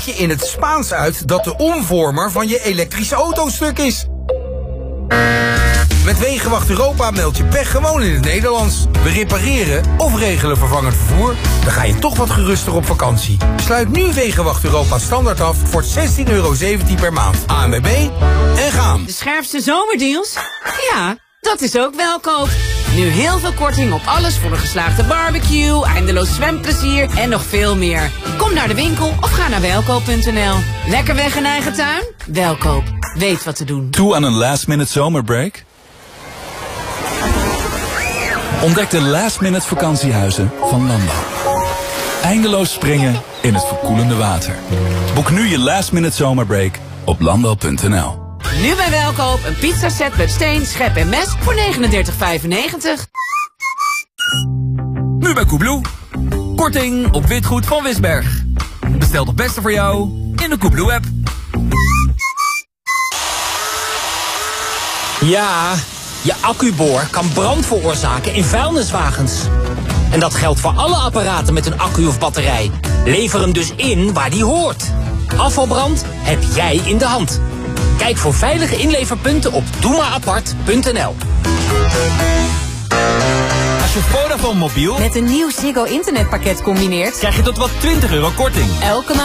je in het Spaans uit dat de omvormer van je elektrische auto stuk is. Met Wegenwacht Europa meld je pech gewoon in het Nederlands. We repareren of regelen vervangend vervoer. Dan ga je toch wat geruster op vakantie. Sluit nu Wegenwacht Europa standaard af voor €16,17 per maand. ANWB en gaan. De scherpste zomerdeals? Ja, dat is ook Welkoop. Nu heel veel korting op alles voor een geslaagde barbecue, eindeloos zwemplezier en nog veel meer. Kom naar de winkel of ga naar welkoop.nl. Lekker weg in eigen tuin? Welkoop. Weet wat te doen. Toe aan een last-minute zomerbreak? Ontdek de last-minute vakantiehuizen van Landal. Eindeloos springen in het verkoelende water. Boek nu je last-minute zomerbreak op landal.nl. Nu bij Welkoop een pizzaset met steen, schep en mes voor €39,95. Nu bij Koebloe. Korting op witgoed van Wisberg. Bestel het beste voor jou in de Koebloe-app. Ja, je accuboor kan brand veroorzaken in vuilniswagens. En dat geldt voor alle apparaten met een accu of batterij. Lever hem dus in waar die hoort. Afvalbrand heb jij in de hand. Kijk voor veilige inleverpunten op doemaapart.nl. Als je Vodafone mobiel Met een nieuw Ziggo internetpakket combineert, krijg je tot wel €20 korting. elke maand